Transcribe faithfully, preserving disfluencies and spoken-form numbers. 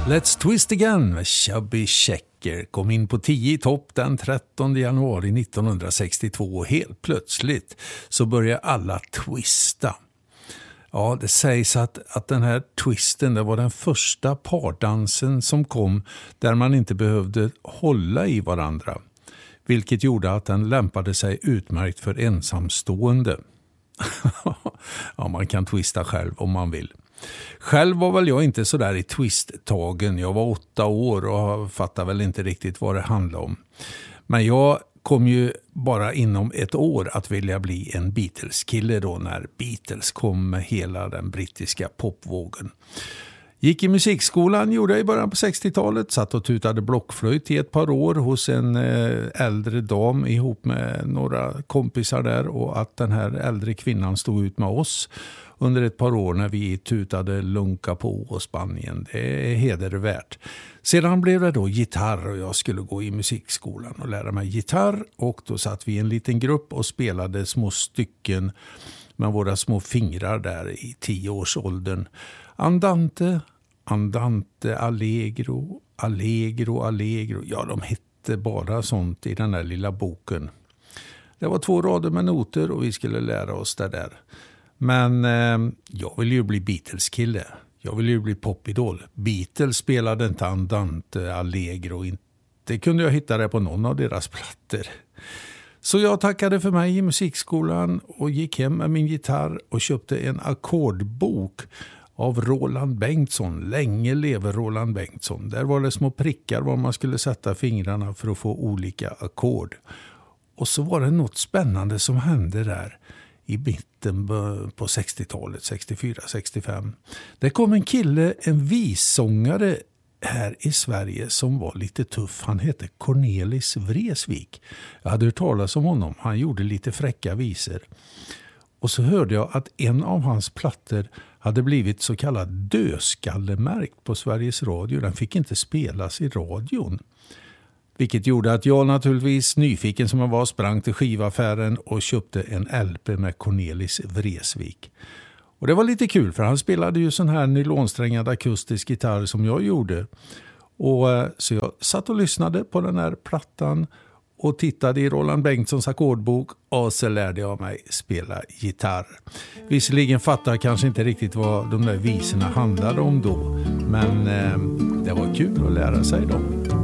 Let's Twist Again med Chubby Checker kom in på tio i topp den trettonde januari nittonhundrasextiotvå och helt plötsligt så börjar alla twista. Ja, det sägs att, att den här twisten det var den första pardansen som kom där man inte behövde hålla i varandra. Vilket gjorde att den lämpade sig utmärkt för ensamstående. Ja, man kan twista själv om man vill. Själv var väl jag inte så där i twisttagen. Jag var åtta år och fattade väl inte riktigt vad det handlade om. Men jag kom ju bara inom ett år att vilja bli en Beatles-kille då när Beatles kom med hela den brittiska popvågen. Gick i musikskolan gjorde jag i början på sextiotalet. Satt och tutade blockflöjt i ett par år hos en äldre dam ihop med några kompisar där. Och att den här äldre kvinnan stod ut med oss under ett par år när vi tutade lunka på och Spanien. Det är hedervärt. Sedan blev det då gitarr och jag skulle gå i musikskolan och lära mig gitarr. Och då satt vi i en liten grupp och spelade små stycken med våra små fingrar där i tioårsåldern. Andante, andante, allegro, allegro, allegro. Ja, de hette bara sånt i den här lilla boken. Det var två rader med noter och vi skulle lära oss det där. Men eh, jag ville ju bli Beatles-kille. Jag ville ju bli popidol. Beatles spelade inte andante, allegro. Inte kunde jag hitta det på någon av deras plattor. Så jag tackade för mig i musikskolan och gick hem med min gitarr och köpte en ackordbok av Roland Bengtsson. Länge lever Roland Bengtsson. Där var det små prickar var man skulle sätta fingrarna för att få olika ackord. Och så var det något spännande som hände där i mitten på sextiotalet, sextiofyra sextiofem. Det kom en kille, en vissångare här i Sverige som var lite tuff. Han hette Cornelis Vreeswijk. Jag hade hört talas om honom. Han gjorde lite fräcka visor. Och så hörde jag att en av hans plattor hade blivit så kallad dödskallemärkt på Sveriges Radio. Den fick inte spelas i radion. Vilket gjorde att jag naturligtvis, nyfiken som jag var, sprang till skivaffären och köpte en L P med Cornelis Vreeswijk. Och det var lite kul för han spelade ju sån här nylonsträngad akustisk gitarr som jag gjorde. Och så jag satt och lyssnade på den här plattan och tittade i Roland Bengtssons ackordbok och så lärde jag mig spela gitarr. Visserligen fattar jag kanske inte riktigt vad de där visorna handlade om då, men eh, det var kul att lära sig dem.